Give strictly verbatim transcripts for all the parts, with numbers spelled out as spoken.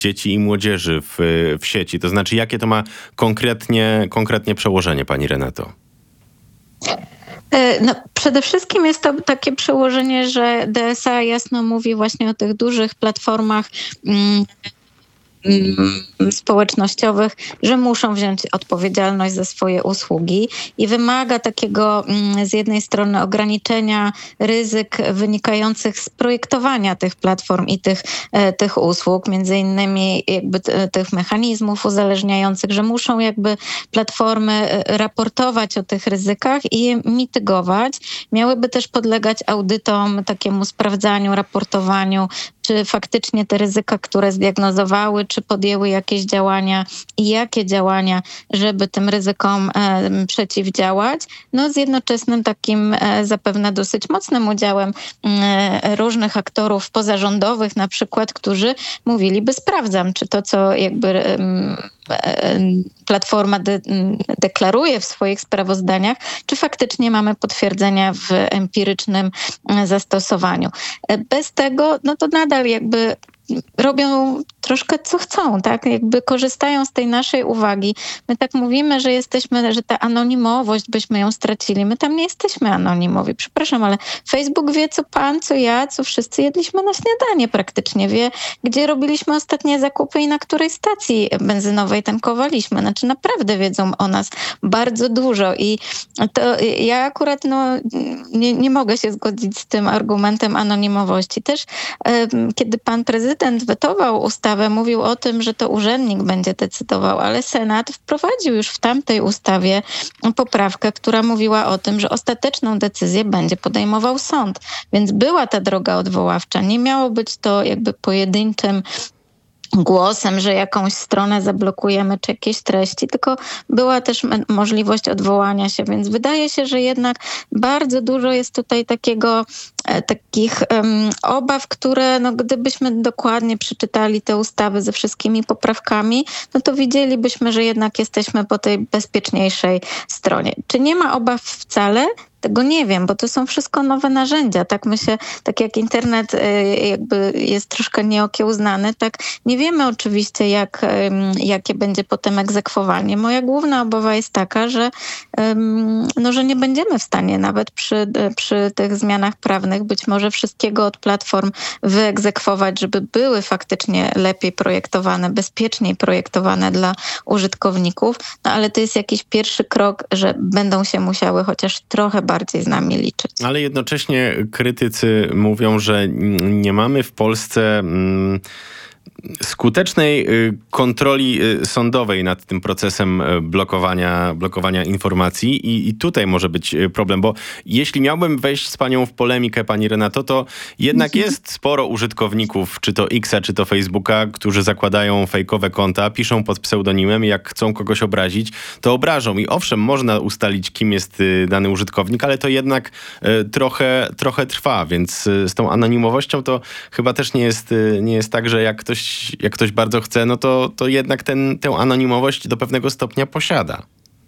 dzieci i młodzieży w, w sieci? To znaczy, jakie to ma konkretnie, konkretnie przełożenie, pani Renato? No, przede wszystkim jest to takie przełożenie, że D S A jasno mówi właśnie o tych dużych platformach mm, społecznościowych, że muszą wziąć odpowiedzialność za swoje usługi i wymaga takiego z jednej strony ograniczenia ryzyk wynikających z projektowania tych platform i tych, tych usług, między innymi jakby tych mechanizmów uzależniających, że muszą jakby platformy raportować o tych ryzykach i je mitygować. Miałyby też podlegać audytom, takiemu sprawdzaniu, raportowaniu, czy faktycznie te ryzyka, które zdiagnozowały, czy podjęły jakieś działania i jakie działania, żeby tym ryzykom e, przeciwdziałać. No z jednoczesnym takim e, zapewne dosyć mocnym udziałem e, różnych aktorów pozarządowych na przykład, którzy mówiliby sprawdzam, czy to, co jakby e, Platforma de- deklaruje w swoich sprawozdaniach, czy faktycznie mamy potwierdzenia w empirycznym zastosowaniu. Bez tego, no to nadal jakby robią troszkę co chcą, tak? Jakby korzystają z tej naszej uwagi. My tak mówimy, że jesteśmy, że ta anonimowość, byśmy ją stracili. My tam nie jesteśmy anonimowi. Przepraszam, ale Facebook wie, co pan, co ja, co wszyscy jedliśmy na śniadanie praktycznie. Wie, gdzie robiliśmy ostatnie zakupy i na której stacji benzynowej tankowaliśmy. Znaczy naprawdę wiedzą o nas bardzo dużo i to ja akurat no, nie, nie mogę się zgodzić z tym argumentem anonimowości. Też um, kiedy pan prezydent wetował ustawę, mówił o tym, że to urzędnik będzie decydował, ale Senat wprowadził już w tamtej ustawie poprawkę, która mówiła o tym, że ostateczną decyzję będzie podejmował sąd. Więc była ta droga odwoławcza. Nie miało być to jakby pojedynczym głosem, że jakąś stronę zablokujemy, czy jakieś treści, tylko była też możliwość odwołania się, więc wydaje się, że jednak bardzo dużo jest tutaj takiego, e, takich um, obaw, które no, gdybyśmy dokładnie przeczytali te ustawy ze wszystkimi poprawkami, no to widzielibyśmy, że jednak jesteśmy po tej bezpieczniejszej stronie. Czy nie ma obaw wcale? Tego nie wiem, bo to są wszystko nowe narzędzia. Tak my się, tak jak internet jakby jest troszkę nieokiełznany, tak nie wiemy oczywiście, jak, jakie będzie potem egzekwowanie. Moja główna obawa jest taka, że, no, że nie będziemy w stanie nawet przy, przy tych zmianach prawnych być może wszystkiego od platform wyegzekwować, żeby były faktycznie lepiej projektowane, bezpieczniej projektowane dla użytkowników. No ale to jest jakiś pierwszy krok, że będą się musiały chociaż trochę bardziej z nami liczyć. Ale jednocześnie krytycy mówią, że nie mamy w Polsce mm, skutecznej kontroli sądowej nad tym procesem blokowania, blokowania informacji i, i tutaj może być problem, bo jeśli miałbym wejść z panią w polemikę, pani Renato, to jednak mhm. jest sporo użytkowników, czy to Xa, czy to Facebooka, którzy zakładają fejkowe konta, piszą pod pseudonimem i jak chcą kogoś obrazić, to obrażą. I owszem, można ustalić, kim jest dany użytkownik, ale to jednak trochę, trochę trwa, więc z tą anonimowością to chyba też nie jest, nie jest tak, że jak ktoś jak ktoś bardzo chce, no to, to jednak ten, tę anonimowość do pewnego stopnia posiada.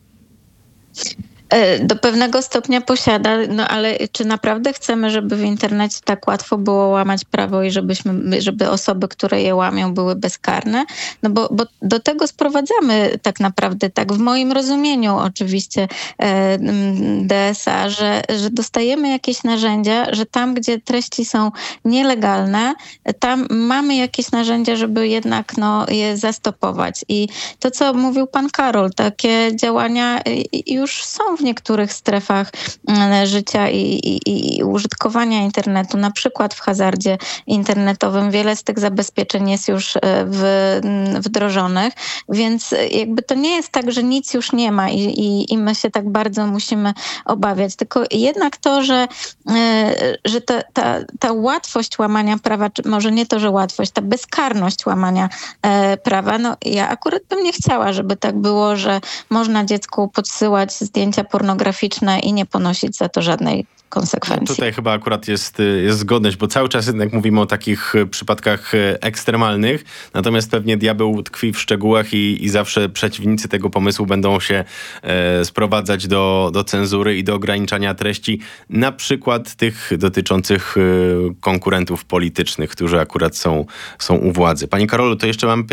Do pewnego stopnia posiada, no ale czy naprawdę chcemy, żeby w internecie tak łatwo było łamać prawo i żebyśmy, żeby osoby, które je łamią, były bezkarne? No bo, bo do tego sprowadzamy tak naprawdę, tak w moim rozumieniu oczywiście e, D S A, że, że dostajemy jakieś narzędzia, że tam, gdzie treści są nielegalne, tam mamy jakieś narzędzia, żeby jednak no, je zastopować. I to, co mówił pan Karol, takie działania już są w niektórych strefach życia i, i, i użytkowania internetu, na przykład w hazardzie internetowym. Wiele z tych zabezpieczeń jest już w, wdrożonych, więc jakby to nie jest tak, że nic już nie ma i, i, i my się tak bardzo musimy obawiać. Tylko jednak to, że, że ta, ta, ta łatwość łamania prawa, czy może nie to, że łatwość, ta bezkarność łamania prawa, no ja akurat bym nie chciała, żeby tak było, że można dziecku podsyłać zdjęcia pornograficzne i nie ponosić za to żadnej konsekwencji. No tutaj chyba akurat jest, jest zgodność, bo cały czas jednak mówimy o takich przypadkach ekstremalnych, natomiast pewnie diabeł tkwi w szczegółach i, i zawsze przeciwnicy tego pomysłu będą się e, sprowadzać do, do cenzury i do ograniczania treści, na przykład tych dotyczących e, konkurentów politycznych, którzy akurat są, są u władzy. Pani Karolu, to jeszcze mam